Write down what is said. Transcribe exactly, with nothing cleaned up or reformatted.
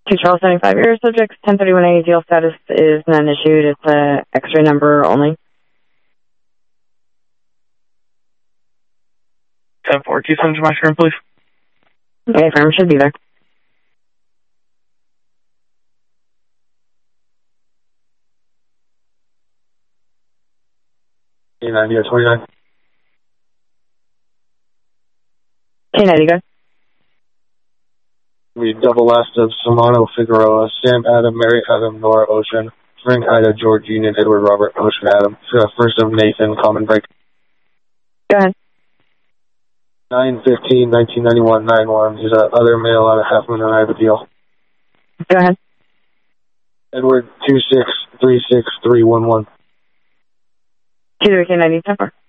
Two Charles seventy-five air subjects, ten thirty-one A, deal status is none issued. It's a X-ray number only. ten four, can you send to my screen, please? Okay, firm should be there. K ninety or twenty-nine. K ninety, go. We double last of Samano Figueroa, Sam Adam, Mary Adam, Nora Ocean, Frank Ida, George Union, Edward Robert Ocean Adam. First of Nathan, common break. Go ahead. nine fifteen, nineteen ninety-one, nine one. He's a other male out of Half Moon, and I have a deal. Go ahead. Edward two six three six three one one. two three K ninety, ten four.